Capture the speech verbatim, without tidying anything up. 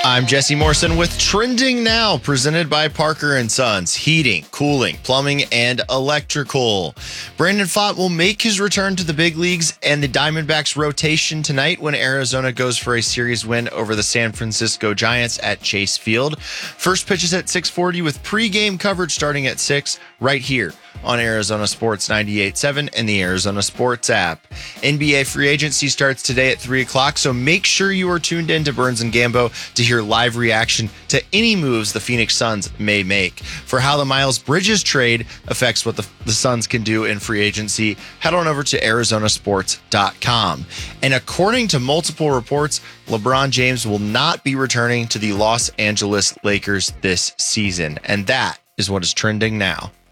I'm Jesse Morrison with Trending Now, presented by Parker and Sons, heating, cooling, plumbing, and electrical. Brandon Pfaadt will make his return to the big leagues and the Diamondbacks rotation tonight when Arizona goes for a series win over the San Francisco Giants at Chase Field. First pitch is at six forty with pregame coverage starting at six right here on Arizona Sports ninety-eight point seven and the Arizona Sports app. N B A free agency starts today at three o'clock, so make sure you are tuned in to Burns and Gambo to hear live reaction to any moves the Phoenix Suns may make. For how the Miles Bridges trade affects what the, the Suns can do in free agency, head on over to Arizona Sports dot com. And according to multiple reports, LeBron James will not be returning to the Los Angeles Lakers this season. And that is what is trending now.